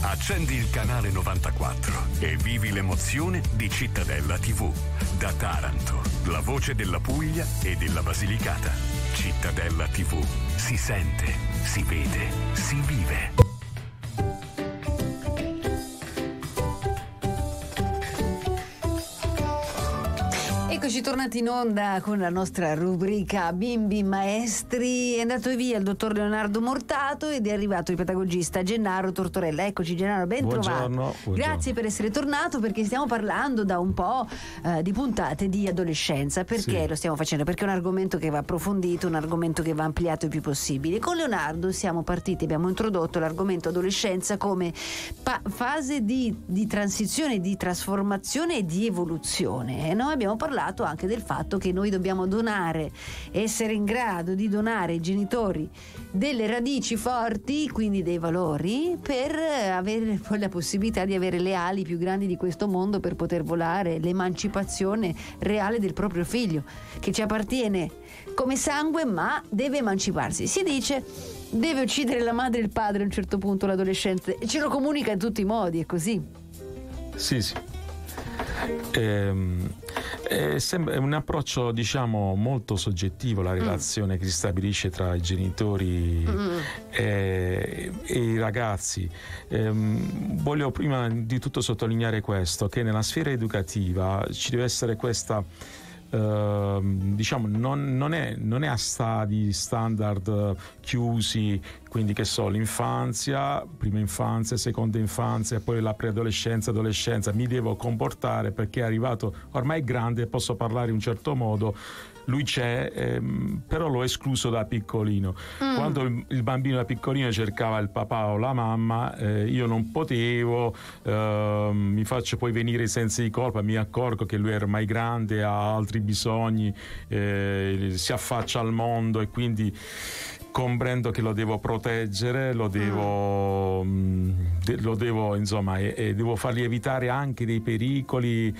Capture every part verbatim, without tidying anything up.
Accendi il canale novantaquattro e vivi l'emozione di Cittadella tivù. Da Taranto, la voce della Puglia e della Basilicata. Cittadella tivù. Si sente, si vede, si vive. Eccoci tornati in onda con la nostra rubrica Bimbi Maestri. È andato via il dottor Leonardo Mortato ed è arrivato il pedagogista Gennaro Tortorella. Eccoci Gennaro, ben buongiorno, trovato. buongiorno. Grazie per essere tornato, perché stiamo parlando da un po' eh, di puntate di adolescenza. Perché Sì. lo stiamo facendo? Perché è un argomento che va approfondito, un argomento che va ampliato il più possibile. Con Leonardo siamo partiti, abbiamo introdotto l'argomento adolescenza come pa- fase di, di transizione, di trasformazione e di evoluzione. E noi abbiamo parlato anche del fatto che noi dobbiamo donare, essere in grado di donare ai genitori delle radici forti, quindi dei valori, per avere poi la possibilità di avere le ali più grandi di questo mondo, per poter volare, l'emancipazione reale del proprio figlio, che ci appartiene come sangue, ma deve emanciparsi. Si dice deve uccidere la madre e il padre a un certo punto l'adolescente, e ce lo comunica in tutti i modi, è così. Sì, sì. Ehm, è, sem- è un approccio, diciamo, molto soggettivo, la relazione mm. che si stabilisce tra i genitori mm. e, e i ragazzi. Ehm, voglio prima di tutto sottolineare questo, che nella sfera educativa ci deve essere questa Uh, diciamo non, non, è, non è a stadi standard uh, chiusi, quindi che so, l'infanzia, prima infanzia, seconda infanzia, poi la preadolescenza, adolescenza, mi devo comportare perché è arrivato ormai grande, posso parlare in un certo modo, lui c'è, ehm, però l'ho escluso da piccolino. Mm. Quando il, il bambino da piccolino cercava il papà o la mamma, eh, io non potevo, eh, mi faccio poi venire i sensi di colpa, mi accorgo che lui è ormai grande, ha altri bisogni, eh, si affaccia al mondo e quindi comprendo che lo devo proteggere, lo devo, mm. de- lo devo insomma, e, e devo fargli evitare anche dei pericoli,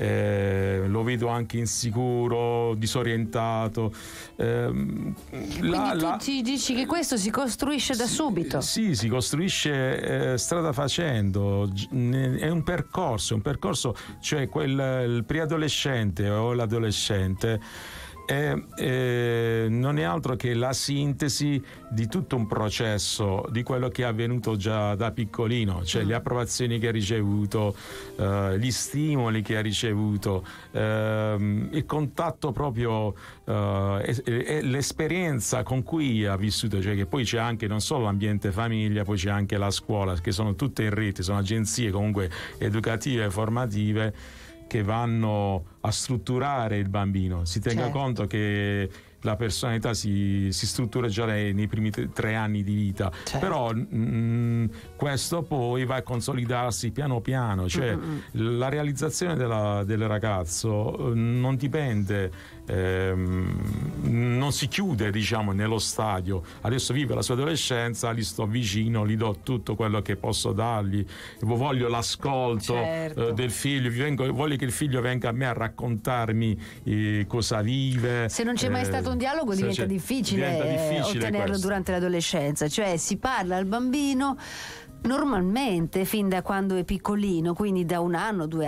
eh, lo vedo anche insicuro, disorientato. Eh, Quindi la, tu la, ci dici che questo si costruisce da sì, subito? Sì, si costruisce eh, strada facendo, è un percorso, un percorso, cioè quel, il preadolescente o l'adolescente Eh, eh, non è altro che la sintesi di tutto un processo, di quello che è avvenuto già da piccolino, cioè mm. le approvazioni che ha ricevuto, eh, gli stimoli che ha ricevuto, eh, il contatto proprio, eh, e, e l'esperienza con cui ha vissuto, cioè che poi c'è anche non solo l'ambiente famiglia, poi c'è anche la scuola, che sono tutte in rete, sono agenzie comunque educative e formative che vanno a strutturare il bambino. Si tenga certo. conto che la personalità si, si struttura già nei, nei primi tre, tre anni di vita, certo. però mh, questo poi va a consolidarsi piano piano, cioè mm-hmm. la realizzazione della, del ragazzo non dipende, ehm, non si chiude, diciamo, nello stadio. Adesso vive la sua adolescenza, gli sto vicino, gli do tutto quello che posso dargli, voglio l'ascolto certo. eh, del figlio, vengo, voglio che il figlio venga a me a raccontarmi eh, cosa vive. Se non c'è mai eh, stato un dialogo diventa difficile, diventa difficile ottenerlo questo. durante l'adolescenza, cioè si parla al bambino normalmente fin da quando è piccolino, quindi da un anno, due